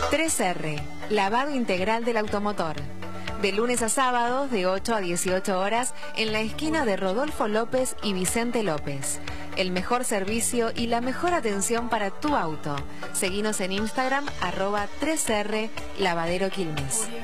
3R, lavado integral del automotor. De lunes a sábados de 8 a 18 horas en la esquina de Rodolfo López y Vicente López. El mejor servicio y la mejor atención para tu auto. Seguinos en Instagram @3R Lavadero Quilmes.